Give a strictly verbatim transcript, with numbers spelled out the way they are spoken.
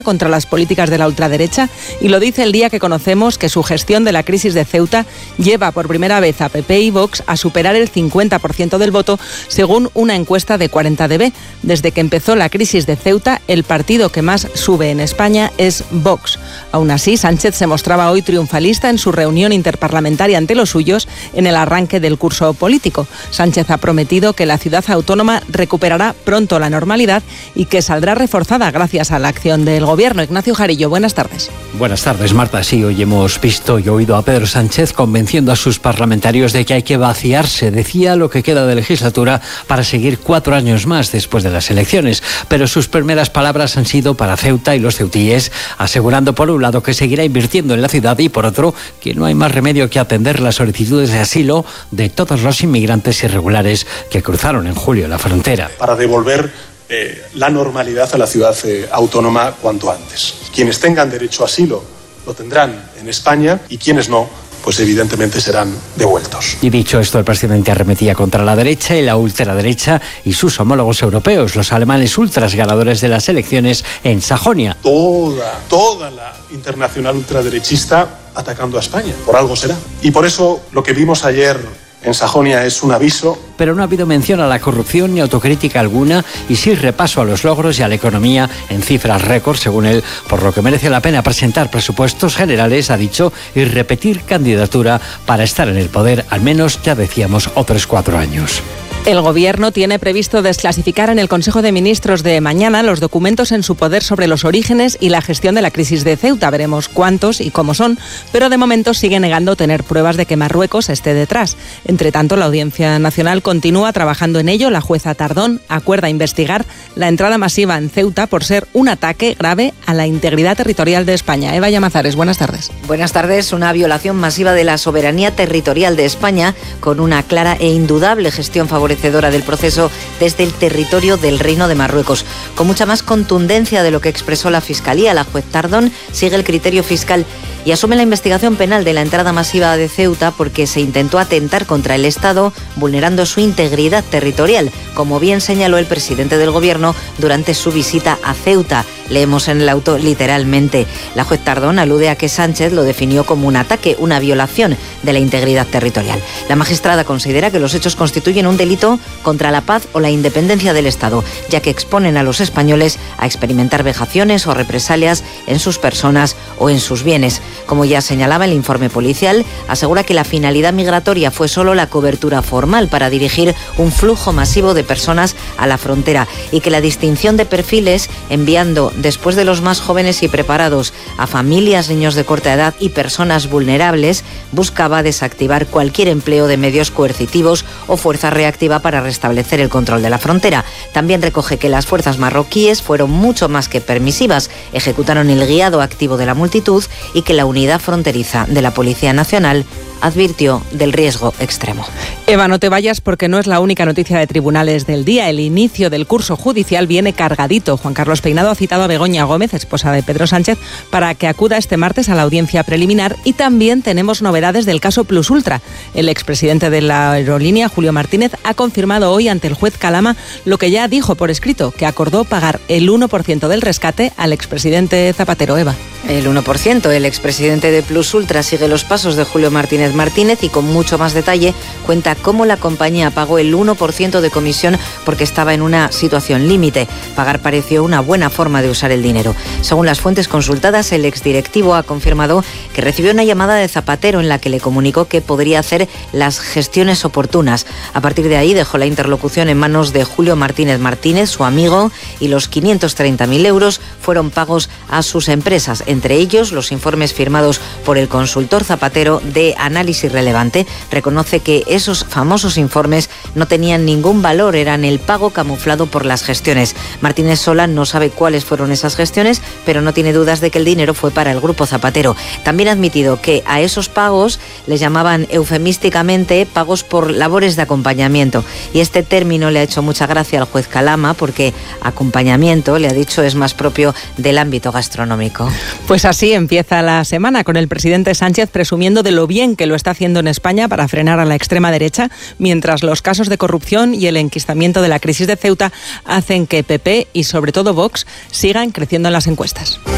contra las políticas de la ultraderecha, y lo dice el día que conocemos que su gestión de la crisis de Ceuta lleva por primera vez a P P y Vox a superar el cincuenta por ciento del voto, según una encuesta de cuarenta D B. Desde que empezó la crisis de Ceuta, el partido que más sube en España es Vox. Aún así, Sánchez se mostraba hoy triunfalista en su reunión interparlamentaria ante los suyos en el arranque del curso político. Sánchez ha prometido que la ciudad autónoma recuperará pronto la normalidad y que saldrá reforzada gracias a la acción del Gobierno. Ignacio Jarillo, buenas tardes. Buenas tardes, Marta. Sí, hoy hemos visto y oído a Pedro Sánchez convenciendo a sus parlamentarios de que hay que vaciarse, decía, lo que queda de legislatura para seguir cuatro años más después de las elecciones. Pero sus primeras palabras han sido para Ceuta y los ceutíes, asegurando por un lado que seguirá invirtiendo en la ciudad y por otro que no hay más remedio que atender las solicitudes de asilo de todos los inmigrantes irregulares que cruzaron en julio la frontera. Para devolver Eh, la normalidad a la ciudad eh, autónoma cuanto antes. Quienes tengan derecho a asilo lo tendrán en España y quienes no, pues evidentemente serán devueltos. Y dicho esto, el presidente arremetía contra la derecha y la ultraderecha y sus homólogos europeos, los alemanes ultras ganadores de las elecciones en Sajonia. Toda, toda la internacional ultraderechista atacando a España, por algo será. Y por eso lo que vimos ayer en Sajonia es un aviso. Pero no ha habido mención a la corrupción ni autocrítica alguna y sí repaso a los logros y a la economía en cifras récord, según él, por lo que merece la pena presentar presupuestos generales, ha dicho, y repetir candidatura para estar en el poder al menos, ya decíamos, otros cuatro años. El Gobierno tiene previsto desclasificar en el Consejo de Ministros de mañana los documentos en su poder sobre los orígenes y la gestión de la crisis de Ceuta. Veremos cuántos y cómo son, pero de momento sigue negando tener pruebas de que Marruecos esté detrás. Entre tanto, la Audiencia Nacional continúa trabajando en ello. La jueza Tardón acuerda investigar la entrada masiva en Ceuta por ser un ataque grave a la integridad territorial de España. Eva Llamazares, buenas tardes. Buenas tardes. Una violación masiva de la soberanía territorial de España con una clara e indudable gestión favorable del proceso desde el territorio del Reino de Marruecos. Con mucha más contundencia de lo que expresó la Fiscalía, la juez Tardón sigue el criterio fiscal y asume la investigación penal de la entrada masiva de Ceuta porque se intentó atentar contra el Estado vulnerando su integridad territorial, como bien señaló el presidente del Gobierno durante su visita a Ceuta. Leemos en el auto literalmente. La juez Tardón alude a que Sánchez lo definió como un ataque, una violación de la integridad territorial. La magistrada considera que los hechos constituyen un delito contra la paz o la independencia del Estado, ya que exponen a los españoles a experimentar vejaciones o represalias en sus personas o en sus bienes. Como ya señalaba el informe policial, asegura que la finalidad migratoria fue solo la cobertura formal para dirigir un flujo masivo de personas a la frontera y que la distinción de perfiles, enviando después de los más jóvenes y preparados a familias, niños de corta edad y personas vulnerables, buscaba desactivar cualquier empleo de medios coercitivos o fuerza reactiva para restablecer el control de la frontera. También recoge que las fuerzas marroquíes fueron mucho más que permisivas, ejecutaron el guiado activo de la multitud y que la unidad fronteriza de la Policía Nacional advirtió del riesgo extremo. Eva, no te vayas porque no es la única noticia de tribunales del día. El inicio del curso judicial viene cargadito. Juan Carlos Peinado ha citado a Begoña Gómez, esposa de Pedro Sánchez, para que acuda este martes a la audiencia preliminar y también tenemos novedades del caso Plus Ultra. El expresidente de la aerolínea, Julio Martínez, ha confirmado hoy ante el juez Calama lo que ya dijo por escrito, que acordó pagar el uno por ciento del rescate al expresidente Zapatero. Eva. El uno por ciento. El expresidente de Plus Ultra sigue los pasos de Julio Martínez Martínez y con mucho más detalle cuenta cómo la compañía pagó el uno por ciento de comisión porque estaba en una situación límite. Pagar pareció una buena forma de usar el dinero. Según las fuentes consultadas, el exdirectivo ha confirmado que recibió una llamada de Zapatero en la que le comunicó que podría hacer las gestiones oportunas. A partir de ahí dejó la interlocución en manos de Julio Martínez Martínez, su amigo, y los quinientos treinta mil euros fueron pagos a sus empresas, entre ellos los informes firmados por el consultor Zapatero de Análisis Relevante. Reconoce que esos famosos informes no tenían ningún valor, eran el pago camuflado por las gestiones. Martínez Sola no sabe cuáles fueron esas gestiones, pero no tiene dudas de que el dinero fue para el Grupo Zapatero. También ha admitido que a esos pagos les llamaban eufemísticamente pagos por labores de acompañamiento. Y este término le ha hecho mucha gracia al juez Calama porque acompañamiento, le ha dicho, es más propio del ámbito gastronómico. Pues así empieza la semana, con el presidente Sánchez presumiendo de lo bien que lo está haciendo en España para frenar a la extrema derecha, mientras los casos de corrupción y el enquistamiento de la crisis de Ceuta hacen que P P y sobre todo Vox sigan creciendo en las encuestas.